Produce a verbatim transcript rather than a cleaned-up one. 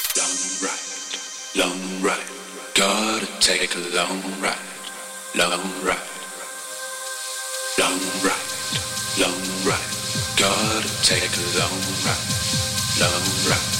Long ride, long ride, gotta take a long ride, long ride, long ride, long ride, gotta take a long ride, long ride.